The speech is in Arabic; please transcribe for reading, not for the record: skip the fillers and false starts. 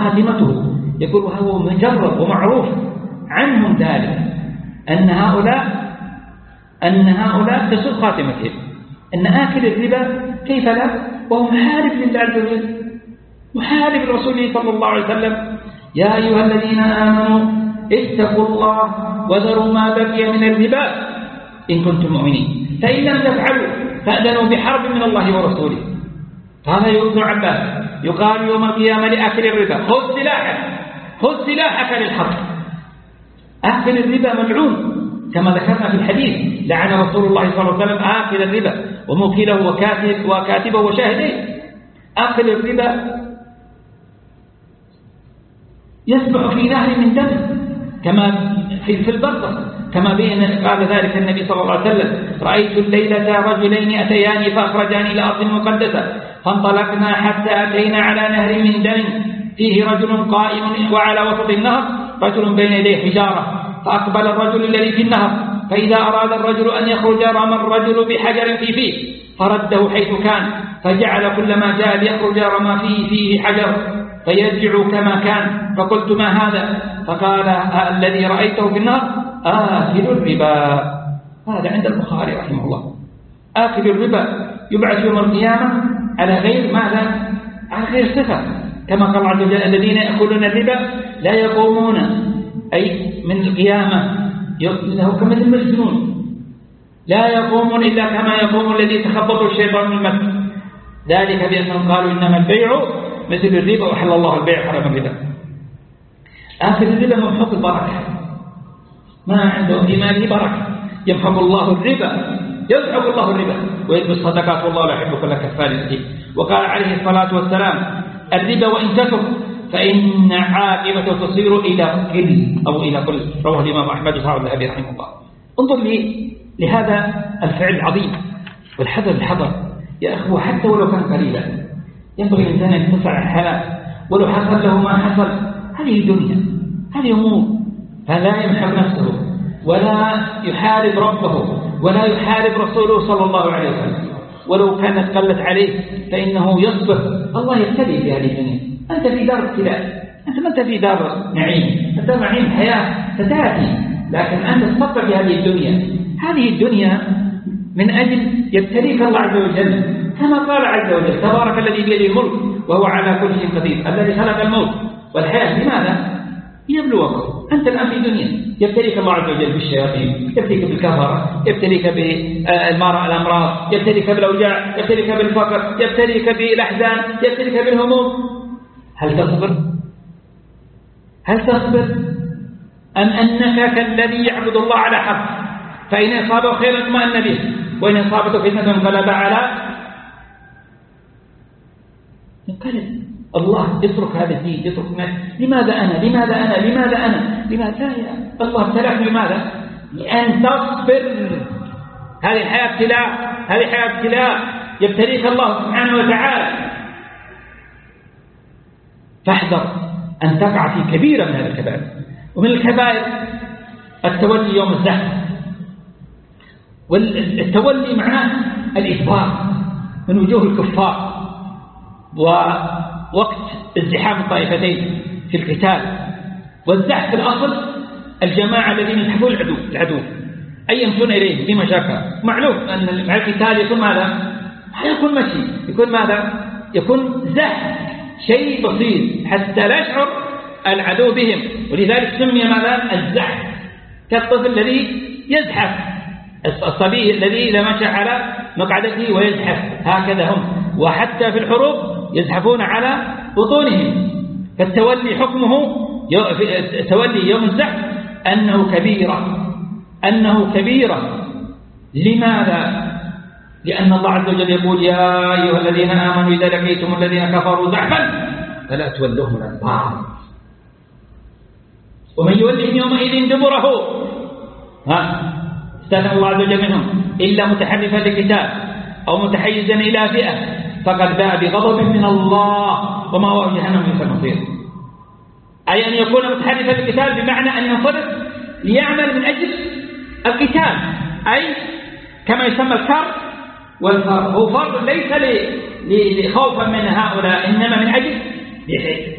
خاتمته. يقول وهو مجرد ومعروف عنهم ذلك أن هؤلاء تسوء خاتمتهم، أن آكل الربا كيف لا وهو محارب لله عز وجل، محارب رسوله صلى الله عليه وسلم. يا أيها الذين آمنوا اتقوا الله وذروا ما بقي من الربا إن كنتم مؤمنين فإن لم تفعلوا فأذنوا بحرب من الله ورسوله. قال ابن عباس يقال يوم القيامة لآكل الربا خذ سلاحك للحرب. آكل الربا ملعون كما ذكرنا في الحديث، لعن رسول الله صلى الله عليه وسلم آكل الربا وموكله وكاتبه وشاهديه. آكل الربا يسبح في نهر من دم كما في البرزخ، كما قال ذلك النبي صلى الله عليه وسلم: رأيت الليلة رجلين أتياني فأخرجاني إلى أرض مقدسة فانطلقنا حتى أتينا على نهر من دم فيه رجل قائم وعلى وسط النهر رجل بين يديه حجارة، فأقبل الرجل الذي في النهر، فإذا أراد الرجل أن يخرج رمى الرجل بحجر في فيه فرده حيث كان، فجعل كلما جاء ليخرج رمى فيه حجر فيرجع كما كان. فقلت: ما هذا؟ فقال: الذي رأيته في النهر آكل الربا. هذا عند البخاري رحمه الله. آكل الربا يبعث يوم القيامة على غير ماذا؟ على غير صفة، كما قال عز وجل: الذين يأكلون الربا لا يقومون، أي من القيامة له كمثل المجنون، لا يقومون إلا كما يقوم الذي يتخبطه الشيطان من المس، ذلك بأنهم قالوا إنما البيع مثل الربا وحل الله البيع حرم الربا. آكل الربا ممحوق البركة، ما عنده في ماله بركة، يمحق الله الربا ويذبي الصدقات والله لا يحب كل كفار أثيم. وقال عليه الصلاة والسلام: الربا وإن كثر فإن عاقبته تصير إلى قل أو إلى قل. رواه الإمام أحمد وصححه الذهبي رحمه الله. انظر لهذا الفعل العظيم والحذر يا أخوة، حتى ولو كان قليلا ينبغي الإنسان أن يتسع الحلال ولو حصل له ما حصل. هذه الدنيا، هذه أمور، فلا يمحق نفسه ولا يحارب ربه ولا يحارب رسوله صلى الله عليه وسلم، ولو كانت قلت عليه فإنه يصبر. الله يبتلي في هذه الدنيا، أنت في دار ابتلاء، أنت ما أنت في دار نعيم، أنت نعيم حياة ستأتي، لكن أنت تصبر في هذه الدنيا. هذه الدنيا من أجل يبتليك الله عز وجل، كما قال عز وجل: تبارك الذي بيده الملك وهو على كل شيء قدير الذي خلق الموت والحياة. لماذا؟ يبلوكم. أنت الآن في دنيا يبتليك الله عز وجل بالشياطين، يبتليك بالكفرة، يبتليك بالأمراض، يبتليك بالأوجاع، يبتليك بالفقر، يبتليك بالأحزان، يبتليك بالهموم. هل تصبر أم أنك كالذي يعبد الله على حق، فإن أصابه خير اطمأن به وإن أصابته فتنة انقلب على انقلب. الله اترك هذا الدين، اترك لماذا أنا لا يا الله ابتلاك لماذا؟ لأن تصبر. هذه حياة ابتلاء يبتليك الله سبحانه وتعالى. فاحذر أن تقع في كبيرة من هذه الكبائر. ومن الكبائر التولي يوم الزحف، والتولي معناه الإدبار من وجوه الكفار ووقت ازدحام الطائفتين في القتال. والزحف في الأصل الجماعة الذين يزحفون العدو أي يمشون إليه في مشاكل. معلوم أن مع القتال يكون ماذا؟ ما يكون مشي، يكون ماذا؟ يكون زحف، شيء بسيط حتى لا يشعر العدو بهم، ولذلك سمي ماذا؟ الزحف، كالطفل الذي يزحف، الصبي الذي إذا مشى على مقعدته ويزحف، هكذا هم. وحتى في الحروب يزحفون على بطونهم. فالتولي حكمه تولي يوم الزحف أنه كبيرة. لماذا؟ لأن الله عز وجل يقول: يا أيها الذين آمنوا إذا لقيتم الذين كفروا زحفا فلا تولوهم الأدبار ومن يولهم يومئذ دبره استثنى الله عز وجل منهم إلا متحرفا لقتال أو متحيزا إلى فئة فقد باء بغضب من الله ومأواه جهنم بئس المصير. أي أن يكون متحرفا للقتال بمعنى أن ينصرف ليعمل من أجل القتال، أي كما يسمى الكر والفر. هو فر ليس لخوفا من هؤلاء، إنما من أجل